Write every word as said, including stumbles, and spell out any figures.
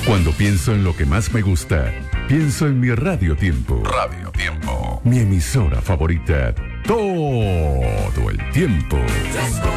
Cuando pienso en lo que más me gusta, pienso en mi Radio Tiempo. Radio Tiempo. Mi emisora favorita todo el tiempo.